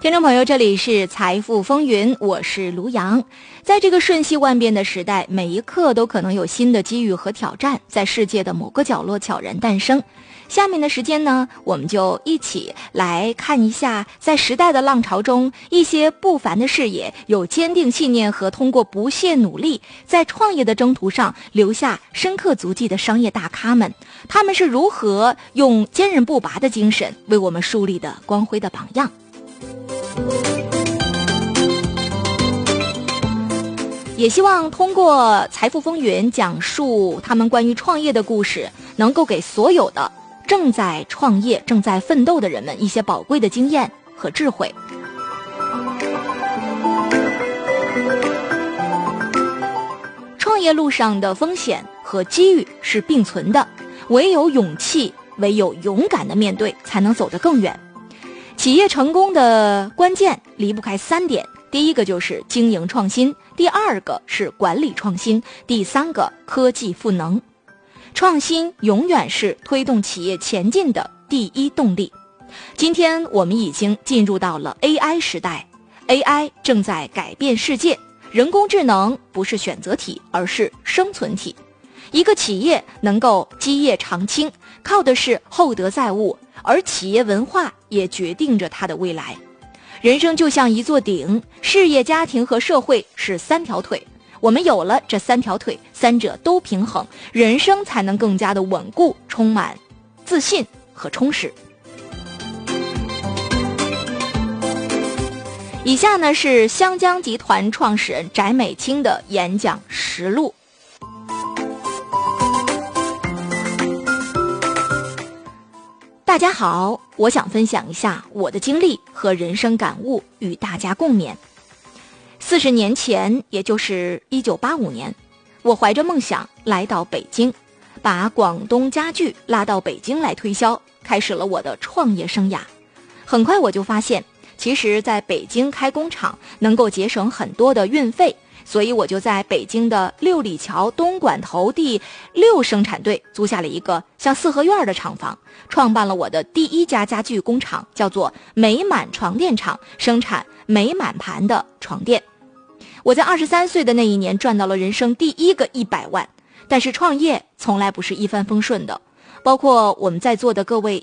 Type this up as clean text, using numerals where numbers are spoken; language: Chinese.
听众朋友，这里是财富风云，我是卢阳。在这个瞬息万变的时代，每一刻都可能有新的机遇和挑战，在世界的某个角落悄然诞生。下面的时间呢，我们就一起来看一下，在时代的浪潮中，一些不凡的视野、有坚定信念和通过不懈努力，在创业的征途上留下深刻足迹的商业大咖们，他们是如何用坚韧不拔的精神为我们树立的光辉的榜样。也希望通过财富风云讲述他们关于创业的故事，能够给所有的正在创业、正在奋斗的人们一些宝贵的经验和智慧。创业路上的风险和机遇是并存的，唯有勇气，唯有勇敢的面对，才能走得更远。企业成功的关键离不开3点，第一个就是经营创新，第二个是管理创新，第三个科技赋能。创新永远是推动企业前进的第一动力。今天我们已经进入到了 AI 时代， AI 正在改变世界。人工智能不是选择题，而是生存题。一个企业能够基业长青，靠的是厚德载物，而企业文化也决定着它的未来。人生就像一座顶，事业、家庭和社会是3条腿。我们有了这3条腿，三者都平衡，人生才能更加的稳固，充满自信和充实。以下呢是湘江集团创始人翟美清的演讲实录。大家好，我想分享一下我的经历和人生感悟，与大家共勉。40年前，也就是1985年，我怀着梦想来到北京，把广东家具拉到北京来推销，开始了我的创业生涯。很快我就发现，其实在北京开工厂能够节省很多的运费，所以我就在北京的六里桥东莞头第6生产队租下了一个像4合院的厂房，创办了我的第1家家具工厂，叫做美满床垫厂，生产美满盘的床垫。我在23岁的那一年赚到了人生第1个100万，但是创业从来不是一帆风顺的，包括我们在座的各位